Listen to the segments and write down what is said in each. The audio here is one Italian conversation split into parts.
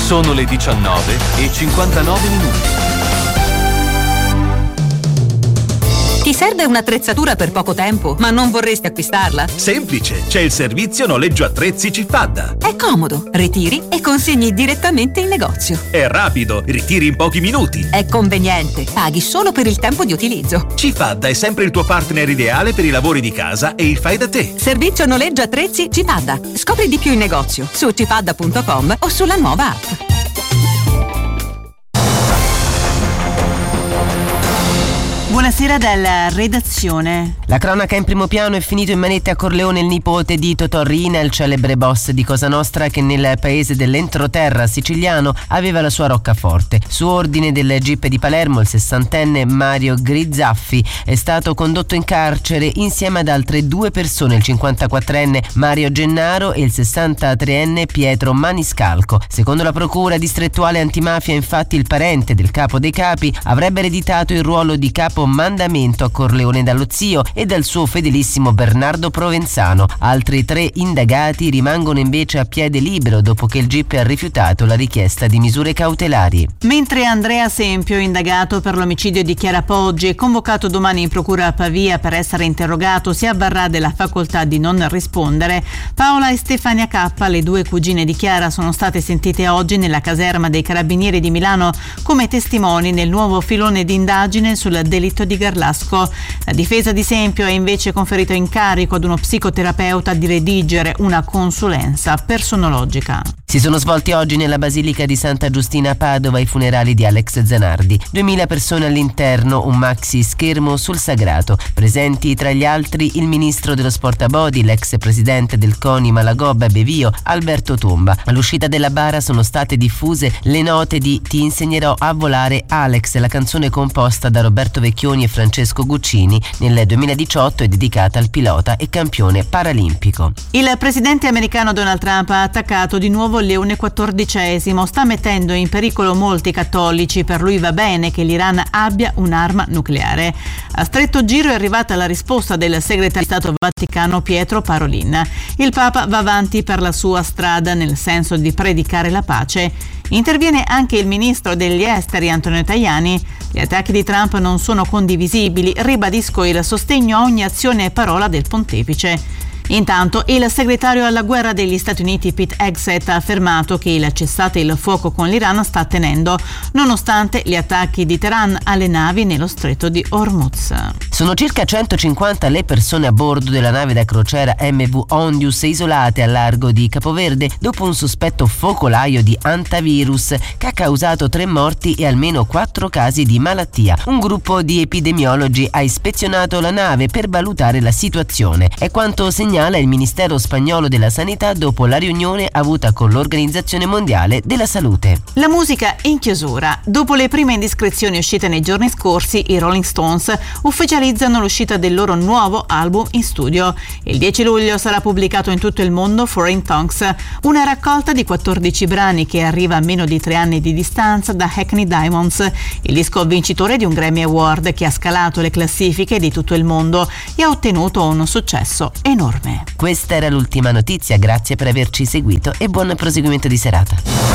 Sono le 19:59. Ti serve un'attrezzatura per poco tempo, ma non vorresti acquistarla? Semplice, c'è il servizio noleggio attrezzi Cifadda. È comodo, ritiri e consegni direttamente in negozio. È rapido, ritiri in pochi minuti. È conveniente, paghi solo per il tempo di utilizzo. Cifadda è sempre il tuo partner ideale per i lavori di casa e il fai da te. Servizio noleggio attrezzi Cifadda. Scopri di più in negozio su cifadda.com o sulla nuova app. Buonasera dalla redazione. La cronaca in primo piano: è finito in manette a Corleone il nipote di Totò Riina, il celebre boss di Cosa Nostra che nel paese dell'entroterra siciliano aveva la sua roccaforte. Su ordine del GIP di Palermo, il 60enne Mario Grizzaffi è stato condotto in carcere insieme ad altre 2 persone, il 54enne Mario Gennaro e il 63enne Pietro Maniscalco. Secondo la procura distrettuale antimafia, infatti, il parente del capo dei capi avrebbe ereditato il ruolo di capo mandamento a Corleone dallo zio e dal suo fedelissimo Bernardo Provenzano. Altri 3 indagati rimangono invece a piede libero dopo che il GIP ha rifiutato la richiesta di misure cautelari. Mentre Andrea Sempio, indagato per l'omicidio di Chiara Poggi e convocato domani in procura a Pavia per essere interrogato, si avvarrà della facoltà di non rispondere, Paola e Stefania K, le 2 cugine di Chiara, sono state sentite oggi nella caserma dei Carabinieri di Milano come testimoni nel nuovo filone di indagine sul delitto di Garlasco. La difesa di Sempio ha invece conferito incarico ad uno psicoterapeuta di redigere una consulenza personologica. Si sono svolti oggi nella Basilica di Santa Giustina a Padova i funerali di Alex Zanardi. 2000 persone all'interno, un maxi schermo sul sagrato. Presenti tra gli altri il ministro dello sport a Bodi, l'ex presidente del CONI Malagobba Bevio, Alberto Tomba. All'uscita della bara sono state diffuse le note di Ti insegnerò a volare Alex, la canzone composta da Roberto Vecchioni e Francesco Guccini. Nel 2018 è dedicata al pilota e campione paralimpico. Il presidente americano Donald Trump ha attaccato di nuovo Leone XIV, sta mettendo in pericolo molti cattolici. Per lui va bene che l'Iran abbia un'arma nucleare. A stretto giro è arrivata la risposta del segretario di Stato Vaticano Pietro Parolin. Il Papa va avanti per la sua strada nel senso di predicare la pace. Interviene anche il ministro degli esteri Antonio Tajani. Gli attacchi di Trump non sono condivisibili, ribadisco il sostegno a ogni azione e parola del pontefice. Intanto il segretario alla guerra degli Stati Uniti Pete Hegseth ha affermato che il cessate il fuoco con l'Iran sta tenendo, nonostante gli attacchi di Teheran alle navi nello stretto di Hormuz. Sono circa 150 le persone a bordo della nave da crociera MV Ondius isolate al largo di Capoverde dopo un sospetto focolaio di antivirus che ha causato 3 morti e almeno 4 casi di malattia. Un gruppo di epidemiologi ha ispezionato la nave per valutare la situazione. È quanto segnala il Ministero spagnolo della Sanità dopo la riunione avuta con l'Organizzazione Mondiale della Salute. La musica in chiusura. Dopo le prime indiscrezioni uscite nei giorni scorsi, i Rolling Stones ufficializzano l'uscita del loro nuovo album in studio. Il 10 luglio sarà pubblicato in tutto il mondo Foreign Tongues, una raccolta di 14 brani che arriva a meno di 3 anni di distanza da Hackney Diamonds, il disco vincitore di un Grammy Award che ha scalato le classifiche di tutto il mondo e ha ottenuto un successo enorme. Questa era l'ultima notizia, grazie per averci seguito e buon proseguimento di serata.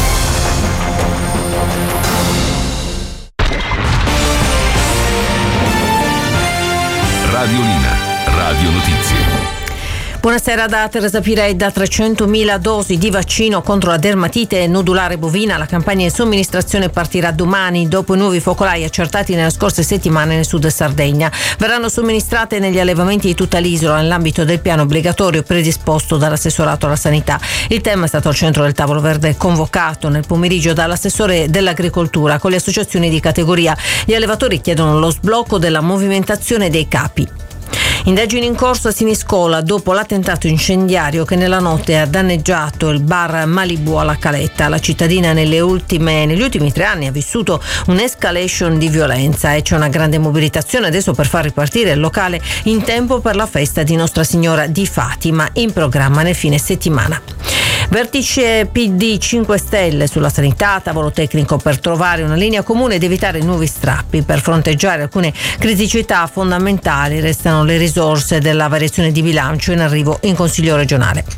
Radiolina, Radio Notizie. Buonasera da Teresa Pirei. Da 300.000 dosi di vaccino contro la dermatite nodulare bovina. La campagna di somministrazione partirà domani dopo i nuovi focolai accertati nelle scorse settimane nel sud Sardegna. Verranno somministrate negli allevamenti di tutta l'isola nell'ambito del piano obbligatorio predisposto dall'assessorato alla sanità. Il tema è stato al centro del tavolo verde convocato nel pomeriggio dall'assessore dell'agricoltura con le associazioni di categoria. Gli allevatori chiedono lo sblocco della movimentazione dei capi. Indagini in corso a Siniscola dopo l'attentato incendiario che nella notte ha danneggiato il bar Malibu alla Caletta. La cittadina negli ultimi 3 anni ha vissuto un'escalation di violenza e c'è una grande mobilitazione adesso per far ripartire il locale in tempo per la festa di Nostra Signora di Fatima in programma nel fine settimana. Vertice PD 5 Stelle sulla sanità, tavolo tecnico per trovare una linea comune ed evitare nuovi strappi. Per fronteggiare alcune criticità fondamentali restano le risorse della variazione di bilancio in arrivo in Consiglio regionale.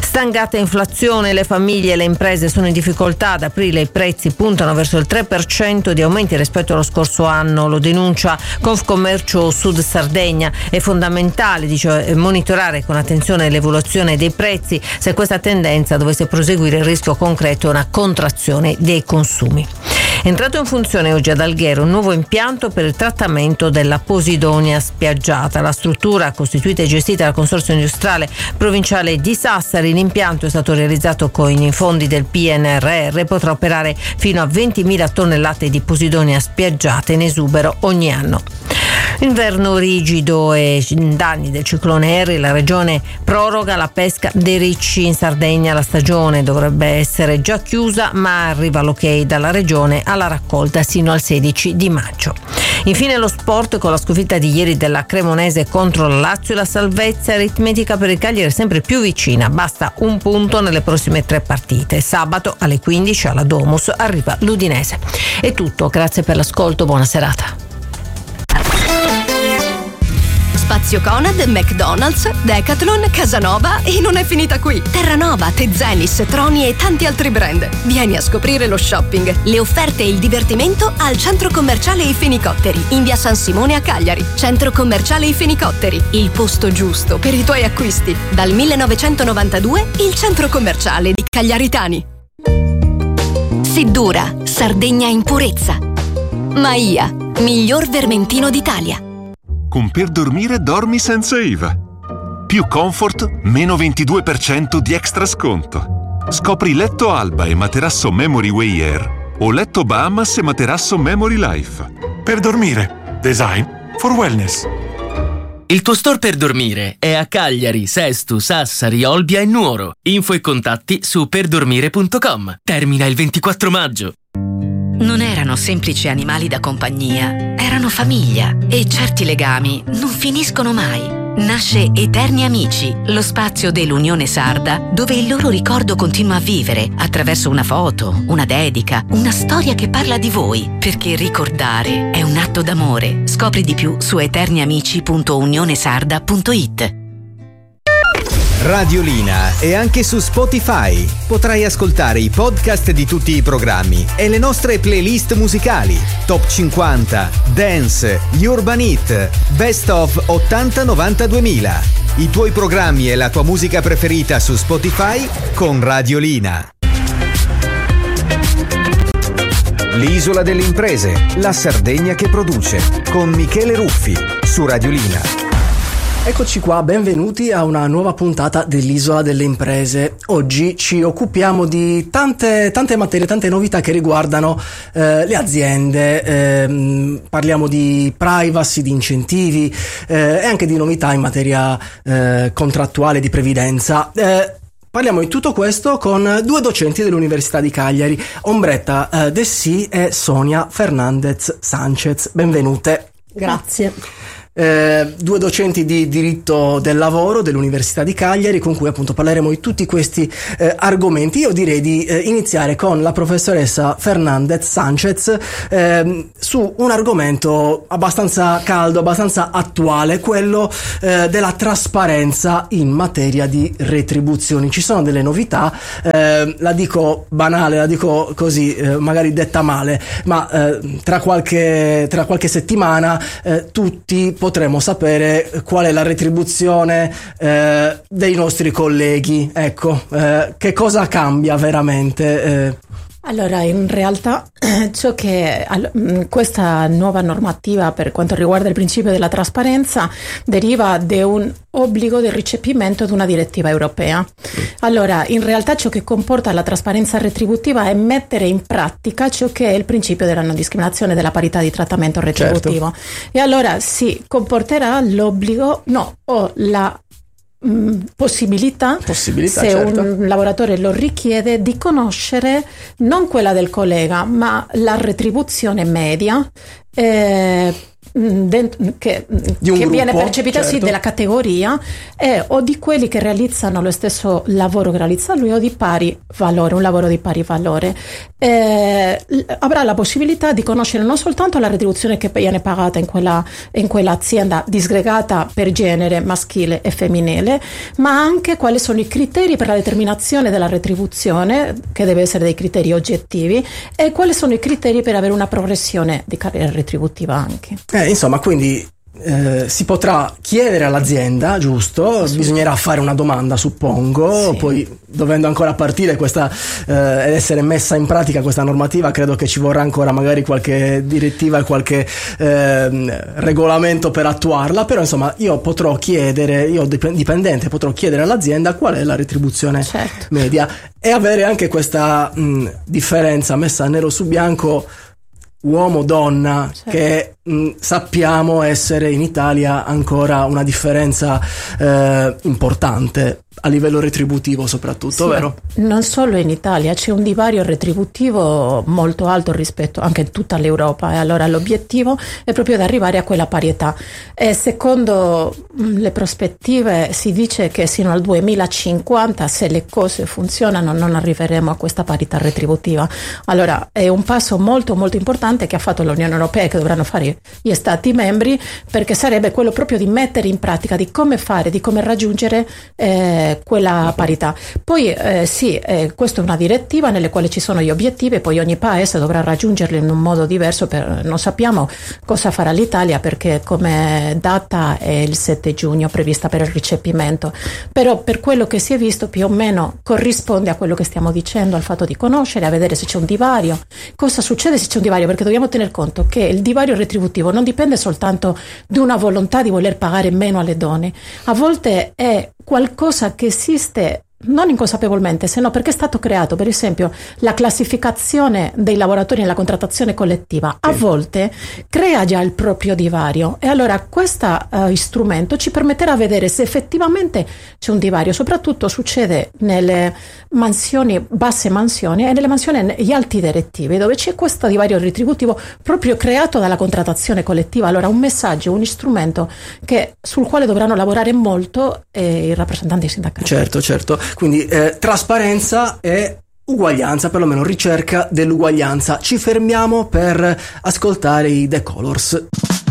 Stangata inflazione, le famiglie e le imprese sono in difficoltà. Ad aprile i prezzi puntano verso il 3% di aumenti rispetto allo scorso anno, lo denuncia Confcommercio Sud Sardegna. È fondamentale, dice, monitorare con attenzione l'evoluzione dei prezzi. Se questa tendenza dovesse proseguire, il rischio concreto è una contrazione dei consumi. È entrato in funzione oggi ad Alghero un nuovo impianto per il trattamento della posidonia spiaggiata. La struttura, costituita e gestita dal Consorzio Industriale Provinciale di Sassari, l'impianto è stato realizzato con i fondi del PNRR e potrà operare fino a 20.000 tonnellate di posidonia spiaggiata in esubero ogni anno. Inverno rigido e danni del ciclone Harry, la regione proroga la pesca dei ricci in Sardegna. La stagione dovrebbe essere già chiusa, ma arriva l'ok dalla regione alla raccolta sino al 16 di maggio. Infine lo sport, con la sconfitta di ieri della Cremonese contro la Lazio, la salvezza aritmetica per il Cagliari è sempre più vicina, basta un punto nelle prossime 3 partite. Sabato alle 15 alla Domus arriva l'Udinese. È tutto, grazie per l'ascolto, buona serata. Spazio Conad, McDonald's, Decathlon, Casanova e non è finita qui. Terranova, Tezenis, Troni e tanti altri brand. Vieni a scoprire lo shopping, le offerte e il divertimento al Centro Commerciale I Fenicotteri, in via San Simone a Cagliari. Centro Commerciale I Fenicotteri, il posto giusto per i tuoi acquisti. Dal 1992 il Centro Commerciale di Cagliaritani. Siddura, Sardegna in purezza. Maia, miglior vermentino d'Italia. Con Per Dormire dormi senza IVA. Più comfort, meno 22% di extra sconto. Scopri letto Alba e materasso Memory Way Air o letto Bahamas e materasso Memory Life. Per Dormire, design for wellness. Il tuo store Per Dormire è a Cagliari, Sesto, Sassari, Olbia e Nuoro. Info e contatti su perdormire.com. Termina il 24 maggio. Non erano semplici animali da compagnia, erano famiglia e certi legami non finiscono mai. Nasce Eterni Amici, lo spazio dell'Unione Sarda dove il loro ricordo continua a vivere attraverso una foto, una dedica, una storia che parla di voi, perché ricordare è un atto d'amore. Scopri di più su eterniamici.unionesarda.it. Radiolina è anche su Spotify. Potrai ascoltare i podcast di tutti i programmi e le nostre playlist musicali: Top 50, Dance, Urban Hit, Best of 80-90-2000. I tuoi programmi e la tua musica preferita su Spotify con Radiolina. L'isola delle imprese, la Sardegna che produce, con Michele Ruffi su Radiolina. Eccoci qua, benvenuti a una nuova puntata dell'Isola delle Imprese. Oggi ci occupiamo di tante materie, tante novità che riguardano le aziende, parliamo di privacy, di incentivi e anche di novità in materia contrattuale, di previdenza. Parliamo di tutto questo con due docenti dell'Università di Cagliari, Ombretta Dessì e Sonia Fernandez Sanchez. Benvenute. Grazie. Due docenti di diritto del lavoro dell'Università di Cagliari, con cui appunto parleremo di tutti questi argomenti. Io direi di iniziare con la professoressa Fernandez Sanchez su un argomento abbastanza caldo, abbastanza attuale, quello della trasparenza in materia di retribuzioni. Ci sono delle novità, la dico banale, la dico così, magari detta male, ma tra qualche settimana tutti potremo sapere qual è la retribuzione dei nostri colleghi. Ecco, che cosa cambia veramente? Allora, in realtà ciò che questa nuova normativa per quanto riguarda il principio della trasparenza deriva da un obbligo di recepimento di una direttiva europea. Allora, in realtà ciò che comporta la trasparenza retributiva è mettere in pratica ciò che è il principio della non discriminazione, della parità di trattamento retributivo. Certo. E allora si comporterà l'obbligo, o la possibilità se certo. Un lavoratore lo richiede, di conoscere non quella del collega ma la retribuzione media che gruppo, viene percepita certo. sì della categoria, o di quelli che realizzano lo stesso lavoro che realizza lui o di pari valore, un lavoro di pari valore. Avrà la possibilità di conoscere non soltanto la retribuzione che viene pagata in quell'azienda disgregata per genere maschile e femminile, ma anche quali sono i criteri per la determinazione della retribuzione, che deve essere dei criteri oggettivi, e quali sono i criteri per avere una progressione di carriera retributiva anche. Insomma, quindi si potrà chiedere all'azienda, giusto? Bisognerà fare una domanda, suppongo, sì. Poi dovendo ancora partire questa ed essere messa in pratica questa normativa, credo che ci vorrà ancora magari qualche direttiva e qualche regolamento per attuarla, però insomma io dipendente potrò chiedere all'azienda qual è la retribuzione media e avere anche questa differenza messa nero su bianco uomo-donna, che sappiamo essere in Italia ancora una differenza importante a livello retributivo soprattutto, vero? Non solo in Italia, c'è un divario retributivo molto alto rispetto anche in tutta l'Europa, e allora l'obiettivo è proprio di arrivare a quella parità. E secondo le prospettive si dice che sino al 2050, se le cose funzionano, non arriveremo a questa parità retributiva. Allora è un passo molto molto importante che ha fatto l'Unione Europea e che dovranno fare gli Stati membri, perché sarebbe quello proprio di mettere in pratica di come fare, di come raggiungere quella parità. Poi questa è una direttiva nelle quali ci sono gli obiettivi e poi ogni paese dovrà raggiungerli in un modo diverso. Non sappiamo cosa farà l'Italia, perché come data è il 7 giugno prevista per il recepimento, però per quello che si è visto più o meno corrisponde a quello che stiamo dicendo, al fatto di conoscere, a vedere se c'è un divario, cosa succede se c'è un divario, perché dobbiamo tener conto che il divario retributivo non dipende soltanto di una volontà di voler pagare meno alle donne, a volte è qualcosa che esiste non inconsapevolmente, se no perché è stato creato, per esempio la classificazione dei lavoratori nella contrattazione collettiva a volte crea già il proprio divario, e allora questo strumento ci permetterà di vedere se effettivamente c'è un divario. Soprattutto succede nelle mansioni, basse mansioni, e nelle mansioni negli alti direttivi, dove c'è questo divario retributivo proprio creato dalla contrattazione collettiva. Allora un messaggio, un strumento sul quale dovranno lavorare molto i rappresentanti sindacali. Certo. Quindi trasparenza e uguaglianza, perlomeno ricerca dell'uguaglianza. Ci fermiamo per ascoltare i The Colors.